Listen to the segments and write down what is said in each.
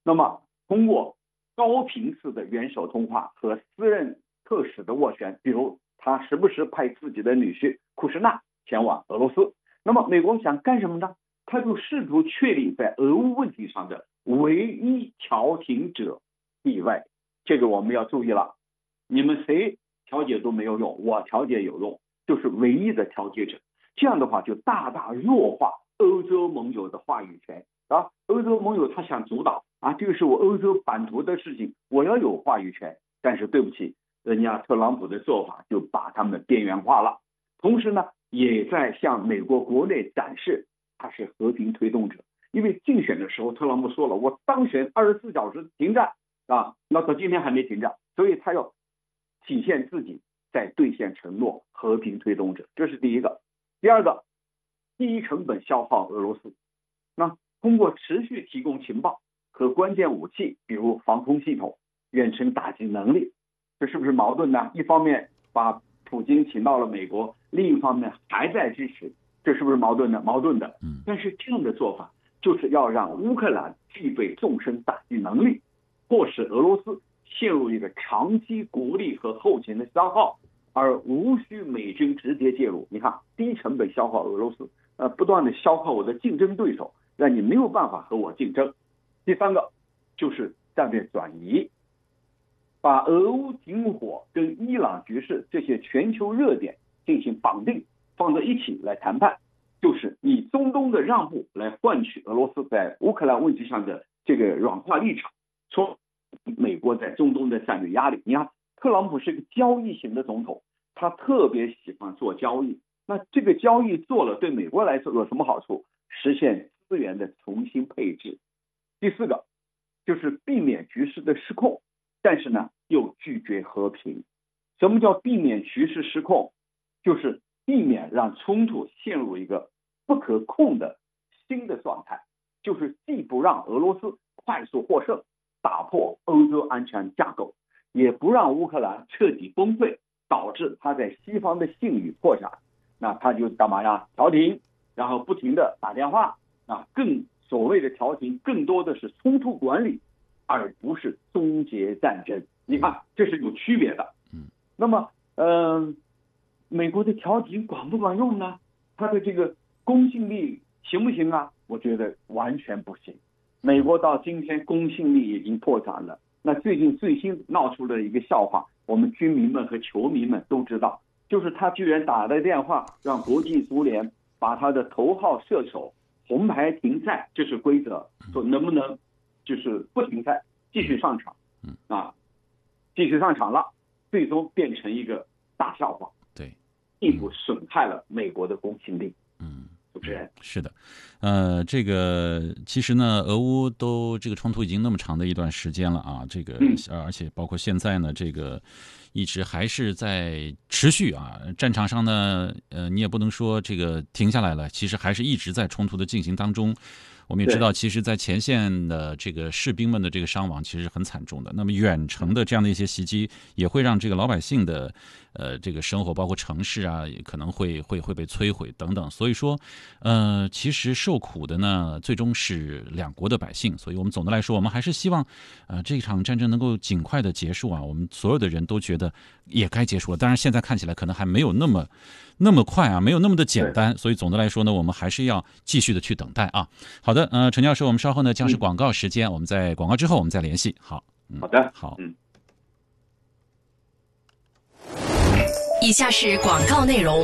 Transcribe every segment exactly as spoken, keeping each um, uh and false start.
那么通过高频次的元首通话和私人特使的斡旋，比如他时不时派自己的女婿库什纳前往俄罗斯，那么美国想干什么呢？他就试图确立在俄乌问题上的唯一调停者地位。这个我们要注意了，你们谁调解都没有用，我调解有用，就是唯一的调解者。这样的话就大大弱化欧洲盟友的话语权啊！欧洲盟友他想主导啊，这个是我欧洲版图的事情，我要有话语权。但是对不起，人家特朗普的做法就把他们边缘化了，同时呢，也在向美国国内展示他是和平推动者。因为竞选的时候，特朗普说了，我当选二十四小时停战啊，那到今天还没停战，所以他要体现自己在兑现承诺，和平推动者，这是第一个。第二个，低成本消耗俄罗斯，那通过持续提供情报和关键武器，比如防空系统、远程打击能力，这是不是矛盾呢？一方面把普京请到了美国，另一方面还在支持，这是不是矛盾呢？矛盾的。但是这样的做法就是要让乌克兰具备纵深打击能力，迫使俄罗斯陷入一个长期国力和后勤的消耗，而无需美军直接介入。你看，低成本消耗俄罗斯，呃，不断的消耗我的竞争对手，让你没有办法和我竞争。第三个就是战略转移，把俄乌停火跟伊朗局势这些全球热点进行绑定，放在一起来谈判，就是以中东的让步来换取俄罗斯在乌克兰问题上的这个软化立场，说美国在中东的战略压力。你看，特朗普是个交易型的总统，他特别喜欢做交易。那这个交易做了，对美国来说有什么好处？实现资源的重新配置。第四个就是避免局势的失控，但是呢又拒绝和平。什么叫避免局势失控？就是避免让冲突陷入一个不可控的新的状态，就是既不让俄罗斯快速获胜，打破欧洲安全架构，也不让乌克兰彻底崩溃，导致他在西方的信誉破产。那他就干嘛呀？调停，然后不停的打电话啊，更所谓的调停更多的是冲突管理，而不是终结战争。你看，这是有区别的。嗯，那么，嗯、呃，美国的调停管不管用呢？它的这个公信力行不行啊？我觉得完全不行。美国到今天公信力已经破产了。那最近最新闹出了一个笑话，我们军迷们和球迷们都知道，就是他居然打了电话让国际足联把他的头号射手红牌停赛，这是规则，说能不能就是不停赛，继续上场，啊，继续上场了，最终变成一个大笑话， 对， 进一步损害了美国的公信力。 嗯， 主持人是的，呃，这个其实呢，俄乌都这个冲突已经那么长的一段时间了啊，这个、嗯、而且包括现在呢，这个一直还是在持续啊，战场上呢，呃，你也不能说这个停下来了，其实还是一直在冲突的进行当中。我们也知道，其实在前线的这个士兵们的这个伤亡其实是很惨重的。那么远程的这样的一些袭击，也会让这个老百姓的呃这个生活，包括城市啊，也可能会会会被摧毁等等。所以说，呃，其实受苦的呢，最终是两国的百姓。所以我们总的来说，我们还是希望，呃，这场战争能够尽快的结束啊。我们所有的人都觉得也该结束了。当然，现在看起来可能还没有那么那么快啊，没有那么的简单。所以总的来说呢，我们还是要继续的去等待啊。好的。呃，陈教授，我们稍后呢将是广告时间，嗯、我们在广告之后我们再联系。好， 嗯、好的， 好， 嗯。 以下是广告内容。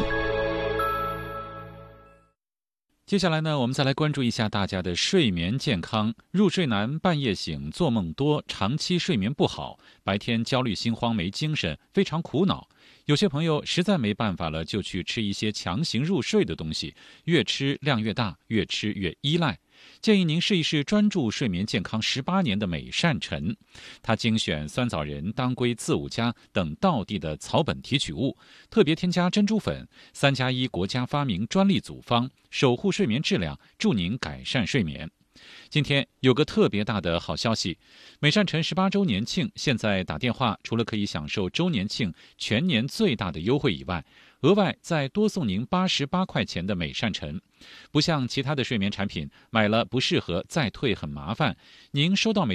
接下来呢，我们再来关注一下大家的睡眠健康。入睡难、半夜醒、做梦多、长期睡眠不好，白天焦虑心慌、没精神，非常苦恼。有些朋友实在没办法了，就去吃一些强行入睡的东西，越吃量越大，越吃越依赖。建议您试一试专注睡眠健康十八年的美善晨，它精选酸枣仁、当归、刺五加等道地的草本提取物，特别添加珍珠粉，三加一国家发明专利组方，守护睡眠质量，助您改善睡眠。今天有个特别大的好消息，美善晨十八周年庆，现在打电话除了可以享受周年庆全年最大的优惠以外，额外再多送您八十八块钱的美善晨。不像其他的睡眠产品，买了不适合再退很麻烦，您收到美